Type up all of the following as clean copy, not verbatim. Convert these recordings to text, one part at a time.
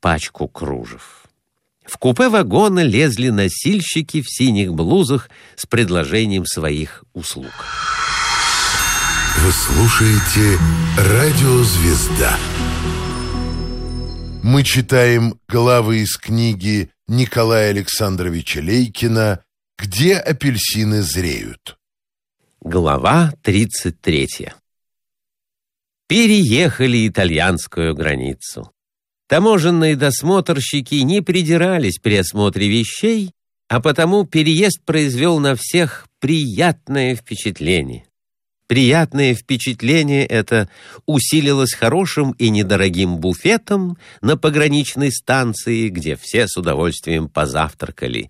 пачку кружев. В купе вагона лезли носильщики в синих блузах с предложением своих услуг. Вы слушаете «Радио Звезда». Мы читаем главы из книги Николая Александровича Лейкина «Где апельсины зреют». Глава 33. Переехали итальянскую границу. Таможенные досмотрщики не придирались при осмотре вещей, а потому переезд произвел на всех приятное впечатление. Приятное впечатление это усилилось хорошим и недорогим буфетом на пограничной станции, где все с удовольствием позавтракали.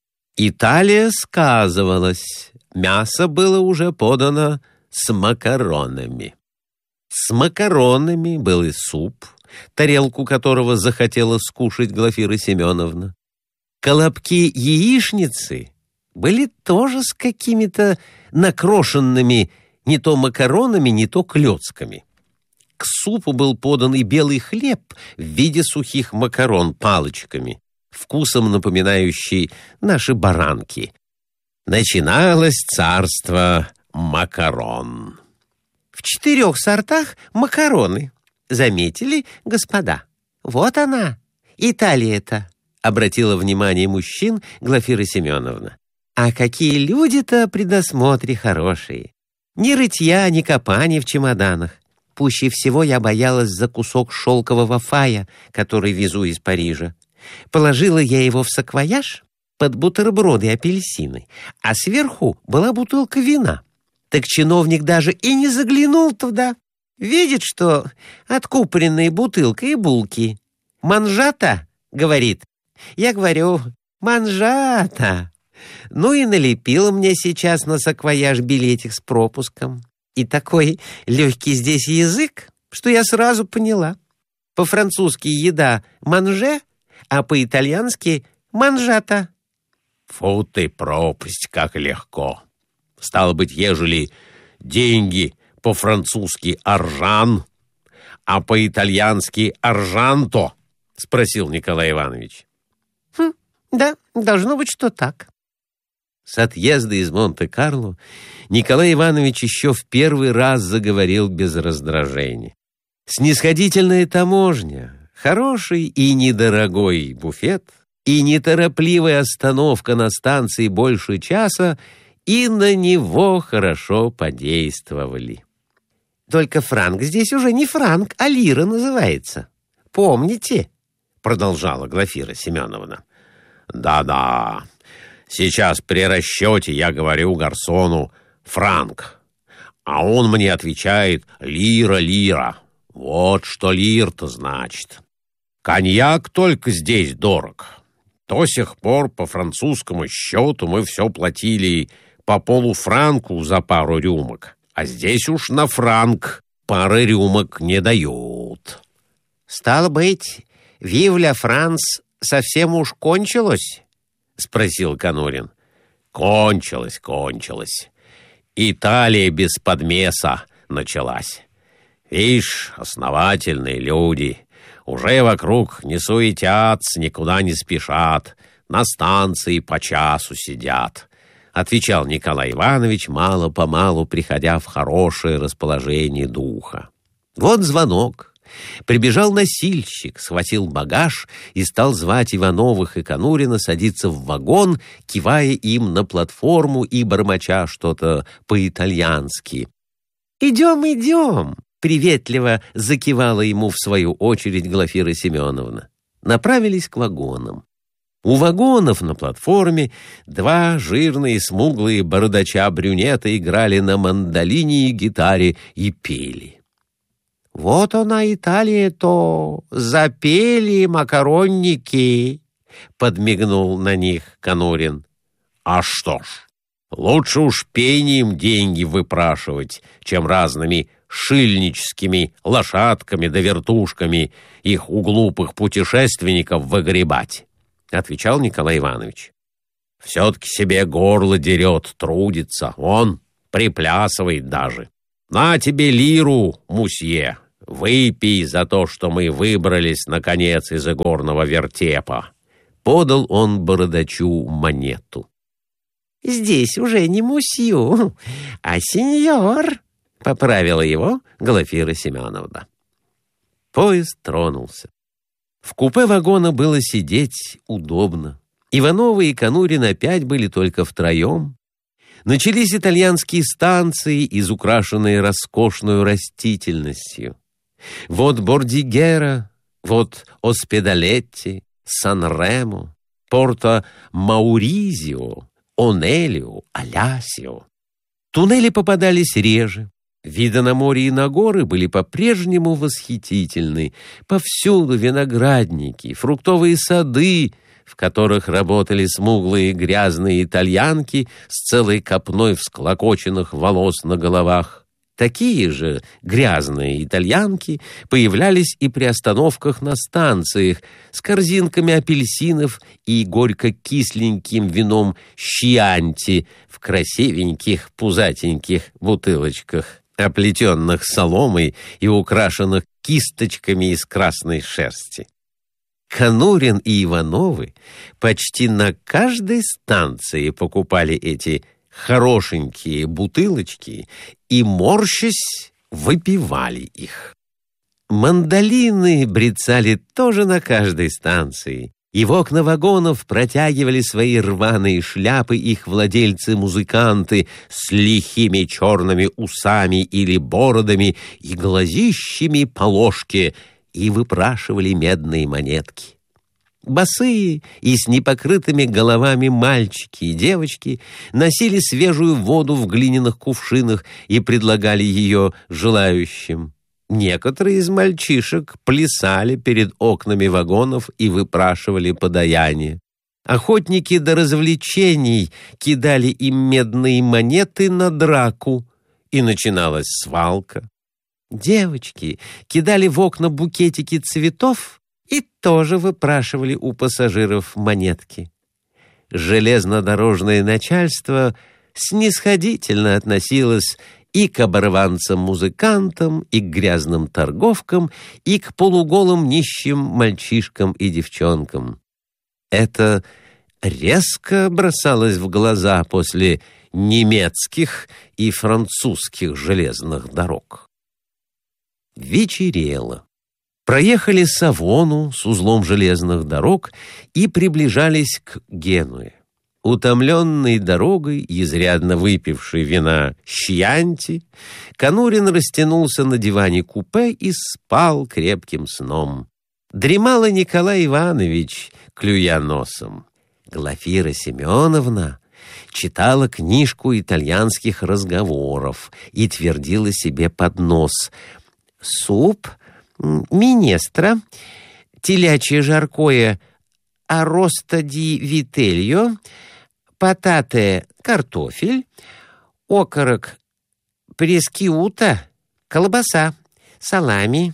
Италия сказывалась. Мясо было уже подано с макаронами. С макаронами был и суп, тарелку которого захотела скушать Глафира Семеновна. Колобки яичницы были тоже с какими-то накрошенными не то макаронами, не то клёцками. К супу был подан и белый хлеб в виде сухих макарон палочками, вкусом напоминающий наши баранки. Начиналось царство макарон. В 4 сортах макароны. Заметили, господа? Вот она, Италия-то, обратила внимание мужчин Глафира Семеновна. А какие люди-то при досмотре хорошие. Ни рытья, ни копания в чемоданах. Пуще всего я боялась за кусок шелкового фая, который везу из Парижа. Положила я его в саквояж под бутерброды апельсины, а сверху была бутылка вина. Так чиновник даже и не заглянул туда. Видит, что откупоренные бутылка и булки. «Манжата?» — говорит. Я говорю: «Манжата». Ну и налепила мне сейчас на саквояж билетик с пропуском. И такой легкий здесь язык, что я сразу поняла. По-французски еда «манже», а по-итальянски «манжата». Фу ты, пропасть, как легко. Стало быть, ежели деньги по-французски «аржан», а по-итальянски «аржанто», — спросил Николай Иванович. Да, должно быть, что так. С отъезда из Монте-Карло Николай Иванович еще в первый раз заговорил без раздражения. Снисходительная таможня, хороший и недорогой буфет и неторопливая остановка на станции больше часа и на него хорошо подействовали. Только франк здесь уже не франк, а лира называется. Помните? Продолжала Глафира Семеновна. Да-да. Сейчас при расчете я говорю гарсону «франк», а он мне отвечает «лира». Вот что лир-то значит. Коньяк только здесь дорог. До сих пор по французскому счету мы все платили по полуфранку за пару рюмок, а здесь уж на франк пары рюмок не дают. Стало быть, «Вив ля Франс» совсем уж кончилось? — спросил Конурин. Кончилось. Италия без подмеса началась. Вишь, основательные люди. Уже вокруг не суетятся, никуда не спешат. На станции по часу сидят, — отвечал Николай Иванович, мало-помалу приходя в хорошее расположение духа. Вот звонок. Прибежал носильщик, схватил багаж и стал звать Ивановых и Конурина садиться в вагон, кивая им на платформу и бормоча что-то по-итальянски. «Идем!» — приветливо закивала ему в свою очередь Глафира Семеновна. Направились к вагонам. У вагонов на платформе 2 жирные смуглые бородача-брюнета играли на мандолине и гитаре и пели. «Вот она, Италия-то, запели макаронники», — подмигнул на них Конурин. «А что ж, лучше уж пением деньги выпрашивать, чем разными шильническими лошадками да вертушками их у глупых путешественников выгребать», — отвечал Николай Иванович. «Все-таки себе горло дерет, трудится, он приплясывает даже. На тебе лиру, мусье, выпей за то, что мы выбрались, наконец, из игорного вертепа». Подал он бородачу монету. «Здесь уже не мусью, а сеньор», — поправила его Глафира Семеновна. Поезд тронулся. В купе вагона было сидеть удобно. Иванова и Конурин опять были только втроем. Начались итальянские станции, изукрашенные роскошной растительностью. Вот Бордигера, вот Оспедалетти, Сан-Ремо, Порто-Мауризио, Онелио, Алясио. Туннели попадались реже. Виды на море и на горы были по-прежнему восхитительны. Повсюду виноградники, фруктовые сады, в которых работали смуглые грязные итальянки с целой копной всклокоченных волос на головах. Такие же грязные итальянки появлялись и при остановках на станциях с корзинками апельсинов и горько-кисленьким вином щианти в красивеньких пузатеньких бутылочках, оплетенных соломой и украшенных кисточками из красной шерсти. Конурин и Ивановы почти на каждой станции покупали эти хорошенькие бутылочки и, морщась, выпивали их. Мандолины брецали тоже на каждой станции, и в окна вагонов протягивали свои рваные шляпы их владельцы-музыканты с лихими черными усами или бородами и глазищами по ложке, и выпрашивали медные монетки. Босые и с непокрытыми головами мальчики и девочки носили свежую воду в глиняных кувшинах и предлагали ее желающим. Некоторые из мальчишек плясали перед окнами вагонов и выпрашивали подаяние. Охотники до развлечений кидали им медные монеты на драку, и начиналась свалка. Девочки кидали в окна букетики цветов и тоже выпрашивали у пассажиров монетки. Железнодорожное начальство снисходительно относилось и к оборванцам-музыкантам, и к грязным торговкам, и к полуголым нищим мальчишкам и девчонкам. Это резко бросалось в глаза после немецких и французских железных дорог. Вечерело. Проехали Савону с узлом железных дорог и приближались к Генуе. Утомленный дорогой, изрядно выпивший вина Щианти, Конурин растянулся на диване купе и спал крепким сном. Дремал и Николай Иванович, клюя носом. Глафира Семеновна читала книжку итальянских разговоров и твердила себе под нос: «Суп, минестра, телячье жаркое ароста ди вительо, патате картофель, окорок прескиута, колбаса, салами,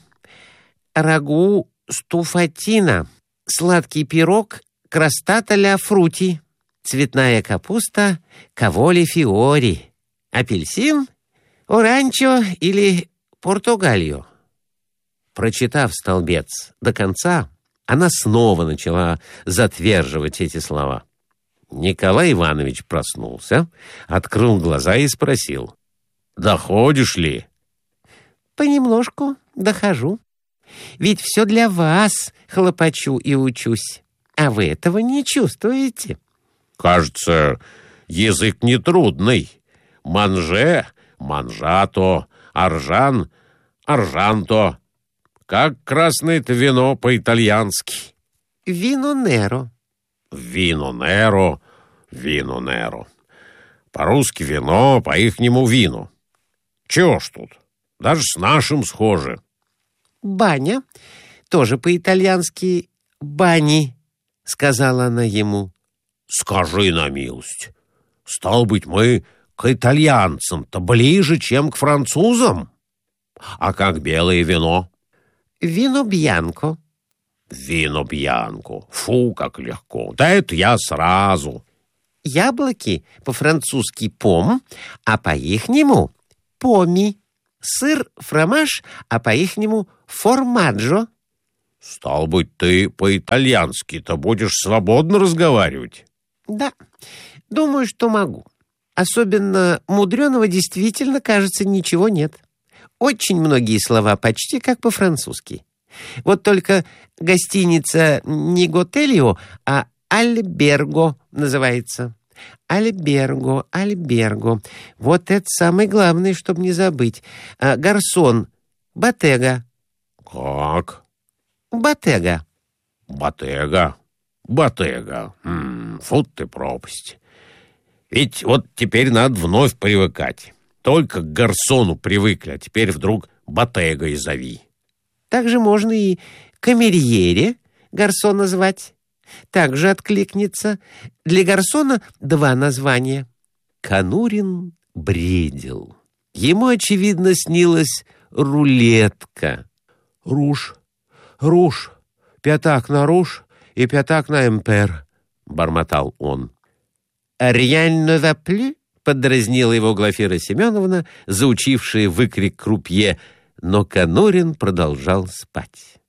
рагу стуфатина, сладкий пирог кростата ля фрути, цветная капуста каволи фиори, апельсин, оранчо или португалью». Прочитав столбец до конца, она снова начала затверживать эти слова. Николай Иванович проснулся, открыл глаза и спросил: «Доходишь ли?» «Понемножку дохожу. Ведь все для вас хлопочу и учусь, а вы этого не чувствуете». «Кажется, язык нетрудный. Манже, манжато, аржан, аржанто. Как красное-то вино по-итальянски?» «Вино неро». «Вино неро, вино неро. По-русски вино, по-ихнему вину. Чего ж тут? Даже с нашим схоже». «Баня, тоже по-итальянски бани», — сказала она ему. «Скажи на милость, стал быть, мы к итальянцам-то ближе, чем к французам? А как белое вино?» «Вино бьянко». «Вино бьянко. Фу, как легко. Да это я сразу». «Яблоки по-французски пом, а по-ихнему поми». сыр, фромаж, а по-ихнему формаджо. Стал быть, ты по-итальянски-то будешь свободно разговаривать? Да, думаю, что могу. Особенно мудреного действительно, кажется, ничего нет. Очень многие слова почти как по-французски. Вот только гостиница не Готелио, а Альберго называется. Альберго, Альберго. Вот это самое главное, чтобы не забыть. Гарсон, Ботега. Как? Ботега. Ботега. Ботега. Фу ты пропасть. Ведь вот теперь надо вновь привыкать. Только к гарсону привыкли, а теперь вдруг ботегой зови. Также можно и камерьере гарсона звать. Также откликнется. Для гарсона 2 названия. Конурин бредил. Ему, очевидно, снилась рулетка. «Руш, руш, пятак на руш и пятак на эмпер», — бормотал он. «Rien ne va plus», — поддразнила его Глафира Семеновна, заучившая выкрик крупье, но Конурин продолжал спать.